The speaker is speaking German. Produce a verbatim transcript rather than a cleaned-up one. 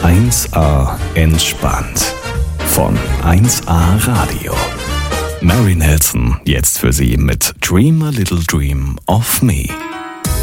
eins A entspannt von eins A Radio. Mary Nelson jetzt für Sie mit Dream a Little Dream of Me.